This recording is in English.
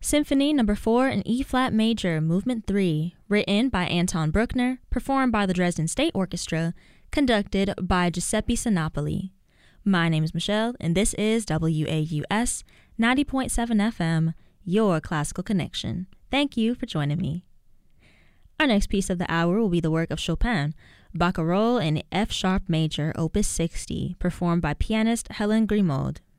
Symphony No. 4 in E-flat major, Movement 3, written by Anton Bruckner, performed by the Dresden State Orchestra, conducted by Giuseppe Sinopoli. My name is Michelle, and this is WAUS 90.7 FM, your classical connection. Thank you for joining me. Our next piece of the hour will be the work of Chopin, Barcarolle in F-sharp major, Opus 60, performed by pianist Helen Grimaud.